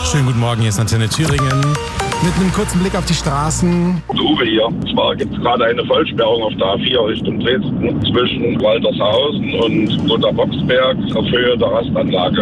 Schönen guten Morgen, hier ist Antenne Thüringen. Mit einem kurzen Blick auf die Straßen. Uwe hier. Zwar gibt es gerade eine Vollsperrung auf der A4 Richtung Dresden zwischen Waltershausen und Roter Boxberg auf Höhe der Rastanlage.